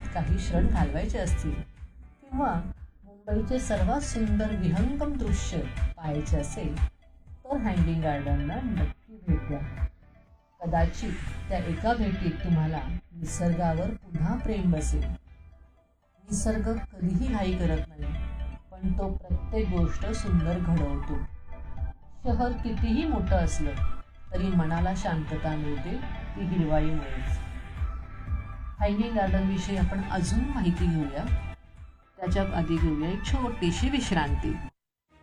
काही क्षण घालवायचे असतील किंवा मुंबईचे सर्वात सुंदर विहंगम दृश्य पाहायचे असेल तर हँगिंग गार्डनला नक्की भेट द्या. कदाचित त्या एका भेटीत तुम्हाला निसर्गावर पुन्हा प्रेम बसेल. निसर्ग कधीही घाई करत नाही, पण तो प्रत्येक गोष्ट सुंदर घडवतो. शहर कितीही मोठं असलं तरी मनाला शांतता मिळते ती हिरवाईमुळेच. हँगिंग गार्डन विषयी आपण अजून माहिती घेऊया. त्याच्या आधी घेऊया एक छोटीशी विश्रांती.